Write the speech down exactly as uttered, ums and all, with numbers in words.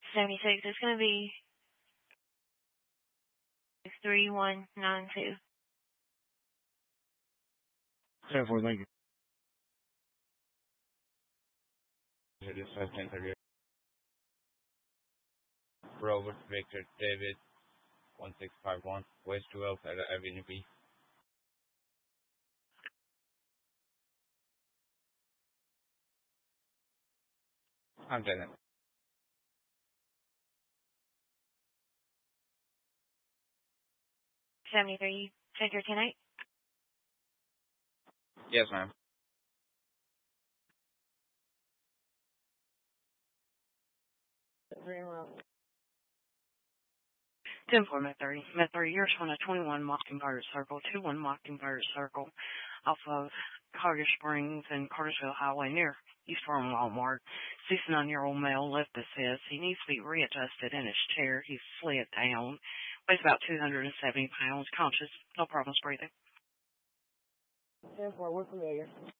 seventy-six, it's going to be three one nine two. ten four, thank you. This is ten thirty. Robert Victor David one six five one West twelve at Avenue B. I'm tenant. seventy-three, Victor ten eight. Yes, ma'am. ten four, Met thirty. Met thirty, you're on a twenty-one Mockingbird Circle, two one Mockingbird Circle, off of Carter Springs and Cartersville Highway near East Farm Walmart. sixty-nine-year-old male left assist. He needs to be readjusted in his chair. He's slid down. Weighs about two hundred seventy pounds. Conscious. No problems breathing. ten four, we're familiar.